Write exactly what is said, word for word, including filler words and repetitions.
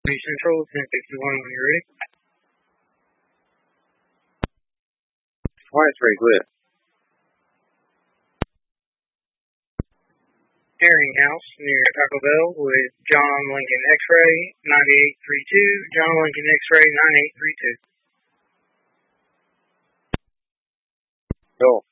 Army Central, ten sixty-one when you're ready. twenty-three, clear. Herring House near Taco Bell with John Lincoln X-Ray ninety-eight thirty-two, John Lincoln X-Ray ninety-eight thirty-two. Go.